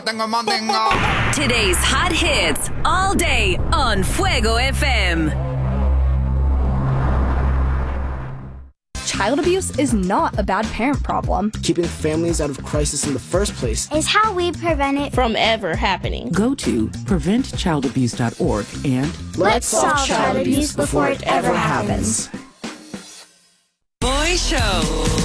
Today's hot hits all day on Fuego FM. Child abuse is not a bad parent problem. Keeping families out of crisis in the first place is how we prevent it from ever happening. Go to preventchildabuse.org and let's solve child abuse before it ever happens. Boy Show.